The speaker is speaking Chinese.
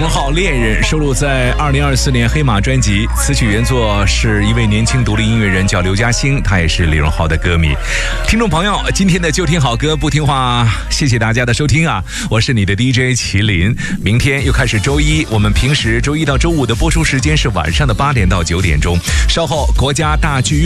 荣浩恋人收录在2024年黑马专辑，词曲原作是一位年轻独立音乐人叫刘嘉欣，他也是李荣浩的歌迷。听众朋友，今天的就听好歌不听话，谢谢大家的收听啊！我是你的 DJ 麒麟，明天又开始周一，我们平时周一到周五的播出时间是晚上的8点到9点钟，稍后国家大剧院